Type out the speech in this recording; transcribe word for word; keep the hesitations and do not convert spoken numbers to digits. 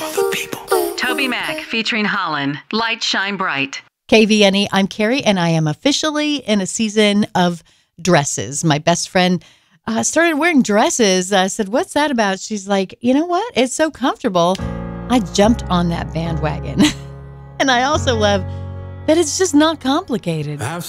for the people. Toby Mac featuring Holland, Light Shine Bright. K V N E, I'm Carrie, and I am officially in a season of dresses. My best friend uh, started wearing dresses. I said, what's that about? She's like, you know what? It's so comfortable. I jumped on that bandwagon. And I also love that it's just not complicated. I've